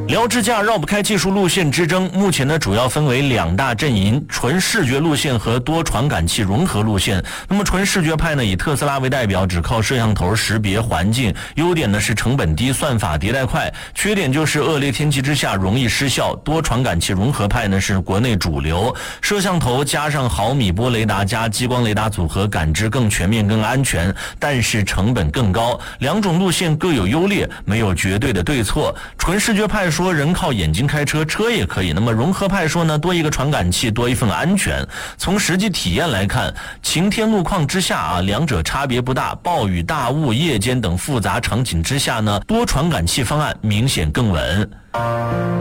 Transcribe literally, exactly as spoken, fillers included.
聊支架绕不开技术路线之争，目前呢主要分为两大阵营，纯视觉路线和多传感器融合路线。那么纯视觉派呢以特斯拉为代表，只靠摄像头识别环境，优点呢是成本低，算法迭代快，缺点就是恶劣天气之下容易失效。多传感器融合派呢是国内主流，摄像头加上毫米波雷达加激光雷达组合，感知更全面更安全，但是成本更高。两种路线各有优劣，没有绝对的对错。纯视觉派说人靠眼睛开车，车也可以。那么融合派说呢，多一个传感器，多一份安全。从实际体验来看，晴天路况之下啊，两者差别不大。暴雨、大雾、夜间等复杂场景之下呢，多传感器方案明显更稳。